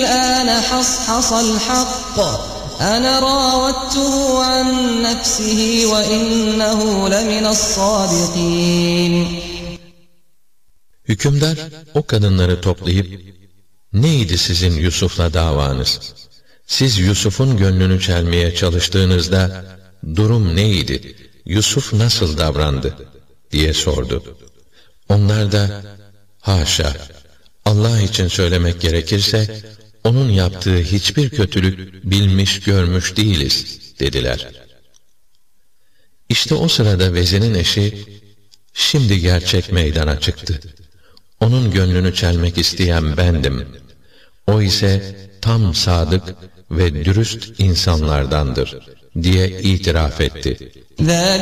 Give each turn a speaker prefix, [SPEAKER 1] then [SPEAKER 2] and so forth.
[SPEAKER 1] الآن حصحص الحق أنا راودته عن نفسه وإنه لمن الصادقين.
[SPEAKER 2] Hükümdar o kadınları toplayıp, neydi sizin Yusuf'la davanız? Siz Yusuf'un gönlünü çelmeye çalıştığınızda durum neydi? Yusuf nasıl davrandı? diye sordu. Onlar da, haşa, Allah için söylemek gerekirse, onun yaptığı hiçbir kötülük bilmiş görmüş değiliz, dediler. İşte o sırada vezinin eşi, şimdi gerçek meydana çıktı. Onun gönlünü çelmek isteyen bendim. O ise tam sadık ve dürüst insanlardandır, diye itiraf etti.